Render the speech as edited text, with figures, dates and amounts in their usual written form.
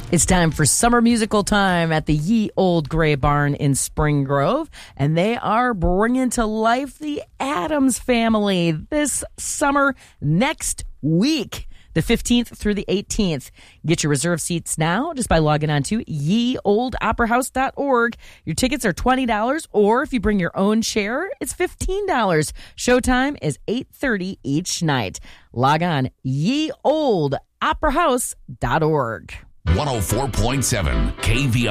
It's time for summer musical time at the Ye Old Gray Barn in Spring Grove, and they are bringing to life the Addams Family this summer next week, the 15th through the 18th. Get your reserve seats now just by logging on to yeoldoperahouse.org. Your tickets are $20, or if you bring your own chair, it's $15. Showtime is 8:30 each night. Log on yeoldoperahouse.org. 104.7 KVI.